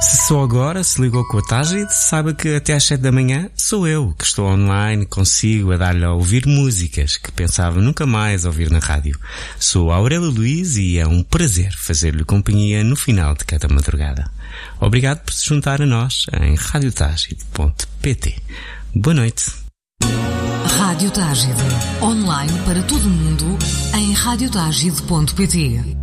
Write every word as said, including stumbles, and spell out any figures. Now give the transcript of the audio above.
Se só agora se ligou com a Tágide, saiba que até às sete da manhã sou eu que estou online consigo a dar-lhe a ouvir músicas que pensava nunca mais ouvir na rádio. Sou Aurélio Luís e é um prazer fazer-lhe companhia no final de cada madrugada. Obrigado por se juntar a nós em rádio tágide ponto pt. Boa noite. Rádio Tágide, online para todo o mundo em rádio tágide ponto pt.